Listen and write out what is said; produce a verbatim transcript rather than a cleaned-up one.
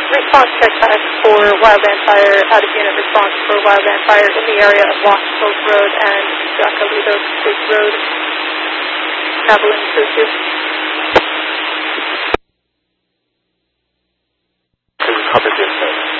response check back for wildland fire, out of unit response for wildland fire in the area of Lost Hills Road and Jacalito Creek Road. Traveling two two. Cover distance.